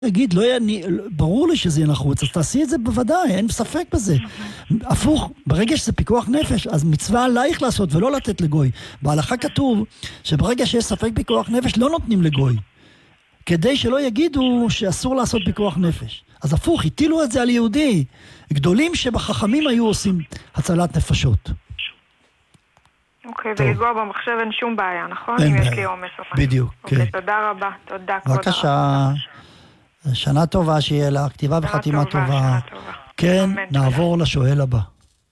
יגיד, לא יהיה, ברור לי שזה יהיה נחוץ, אז תעשי את זה בוודאי, אין ספק בזה. הפוך, ברגע שזה פיקוח נפש, אז מצווה עלייך לעשות ולא לתת לגוי. בהלכה כתוב שברגע שיש ספק פיקוח נפש, לא נותנים לגוי. כדי שלא יגידו שאסור לעשות פיקוח נפש. אז הפוך, הטילו את זה על יהודי. גדולים שבחכמים היו עושים הצלת נפשות. אוקיי, ולגוע במחשב אין שום בעיה, נכון? אין אם יש בעיה. לי עומס או משהו. בדיוק, כן. אוקיי, תודה רבה. תודה, כבוד הרב. בבקשה, שנה טובה שיהיה לה, כתיבה וחתימה טובה. שנה טובה. כן, אמן, נעבור לשואל הבא.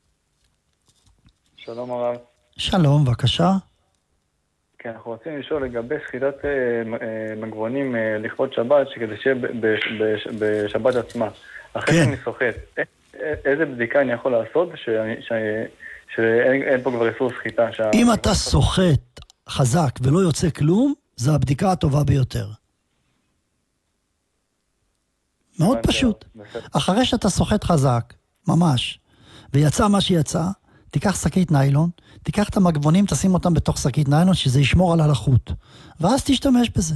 שלום הרב. שלום, בבקשה. כן, אנחנו רוצים לשאול לגבי שחיטת מגבונים לכבוד שבת, שכדי שיהיה בשבת עצמה. אחרי שאני סוחט, איזה בדיקה אני יכול לעשות שאין פה כבר איסור שחיטה? אם אתה סוחט חזק ולא יוצא כלום, זו הבדיקה הטובה ביותר. מאוד פשוט. אחרי שאתה סוחט חזק, ממש, ויצא מה שיצא, תיקח שקית ניילון, תיקח את המגבונים, תשים אותם בתוך שקית ניילון, שזה ישמור על הלחות. ואז תשתמש בזה.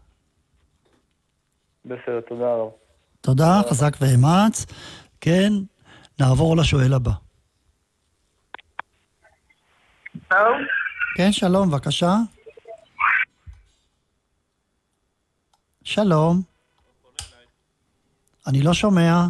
בסדר, תודה רב. תודה, חזק ואמץ. כן, נעבור לשואל הבא. כן, שלום, בבקשה. שלום. אני לא שומע.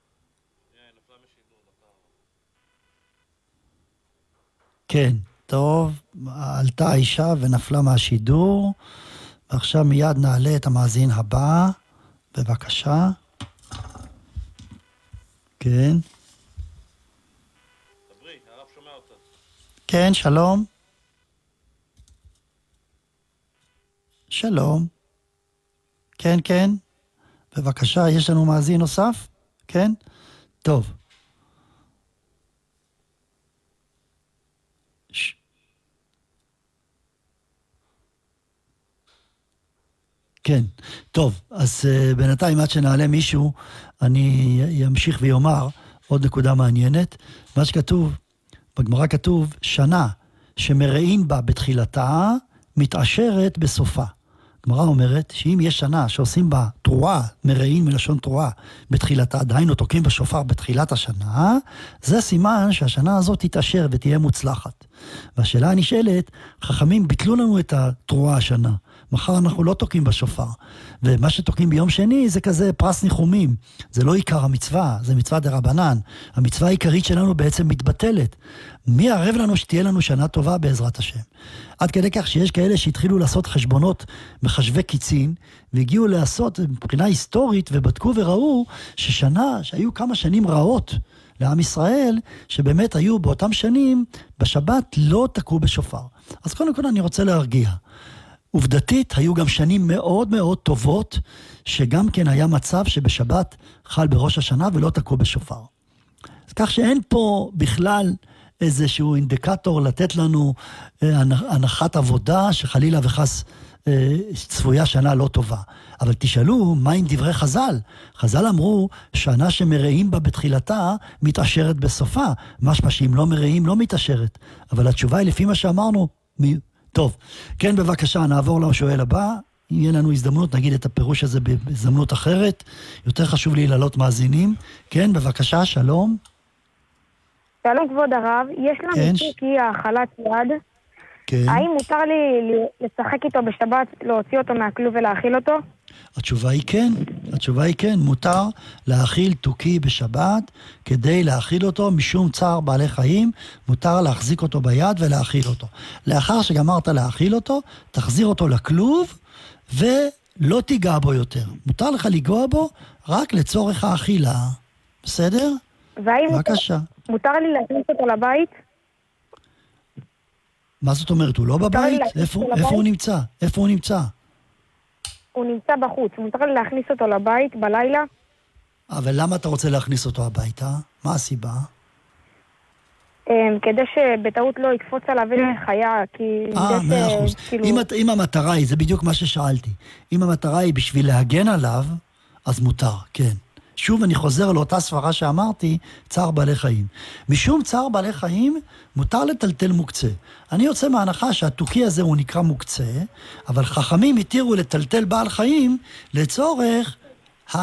כן, טוב, עלתה האישה ונפלה מהשידור, ועכשיו מיד נעלה את המאזין הבא, בבקשה. כן. דברי, הרב שומע אותה. כן, שלום. שלום. כן, כן. בבקשה, יש לנו מאזין נוסף? כן? טוב. כן, טוב, אז בינתיים עד שנעלה מישהו, אני אמשיך ויאמר עוד נקודה מעניינת. מה שכתוב, בגמרא כתוב, שנה שמראים בה בתחילתה, מתעשרת בסופה. גמרא אומרת שאם יש שנה שעושים בה תרועה, מראים מלשון תרועה בתחילתה, דהיינו תוקעים בשופר בתחילת השנה, זה סימן שהשנה הזאת תתעשר ותהיה מוצלחת. והשאלה הנשאלת, חכמים ביטלו לנו את התרועה השנה. מחר אנחנו לא תוקעים בשופר. ומה שתוקעים ביום שני זה כזה פרס ניחומים. זה לא עיקר המצווה, זה מצווה דרבנן. המצווה העיקרית שלנו בעצם מתבטלת. מי ערב לנו שתהיה לנו שנה טובה בעזרת השם? עד כדי כך שיש כאלה שהתחילו לעשות חשבונות מחשבי קיצין, והגיעו לעשות מבחינה היסטורית, ובדקו וראו שהיו כמה שנים רעות לעם ישראל, שבאמת היו באותם שנים, בשבת לא תקעו בשופר. אז קודם כל אני רוצה להרגיע. עובדתית, היו גם שנים מאוד מאוד טובות, שגם כן היה מצב שבשבת חל בראש השנה ולא תקעו בשופר. אז כך שאין פה בכלל איזשהו אינדיקטור לתת לנו הנחת עבודה, שחלילה וחס צפויה שנה לא טובה. אבל תשאלו, מה עם דברי חז"ל? חז"ל אמרו, שנה שמראים בה בתחילתה, מתעשרת בסופה. משמע שאם לא מראים, לא מתעשרת. אבל התשובה היא לפי מה שאמרנו, טוב, כן בבקשה, נעבור לשואל הבא. אם יהיה לנו הזדמנות, נגיד את הפירוש הזה בהזדמנות אחרת. יותר חשוב לי לעלות מאזינים. כן, בבקשה, שלום. שלום כבוד הרב, יש לנו תוכי האכלת יד. כן. האם מותר לי לשחק איתו בשבת, להוציא אותו מהכלוב ולהאכיל אותו? התשובה היא כן. התשובה היא כן. מותר להאכיל תוכי בשבת כדי להאכיל אותו משום צער בעלי חיים. מותר להחזיק אותו ביד ולהאכיל אותו. לאחר שגמרת להאכיל אותו, תחזיר אותו לכלוב ולא תיגע בו יותר. מותר לך לגוע בו רק לצורך האכילה. בסדר? בבקשה. מותר לי להכניס אותו לבית? מה זאת אומרת? הוא לא בבית? איפה הוא נמצא? איפה הוא נמצא? הוא נמצא בחוץ. מותר לי להכניס אותו לבית בלילה? אבל למה אתה רוצה להכניס אותו הביתה? מה הסיבה? כדי שבטעות לא יקפוץ עליו חיה, כי... 100%. אם המטרה היא, זה בדיוק מה ששאלתי. אם המטרה היא בשביל להגן עליו, אז מותר, כן. שוב אני חוזר לאותה סברה שאמרתי, צער בעלי חיים. משום צער בעלי חיים, מותר לטלטל מוקצה. אני יוצא מההנחה שהתוכי הזה הוא נקרא מוקצה, אבל חכמים התירו לטלטל בעל חיים לצורך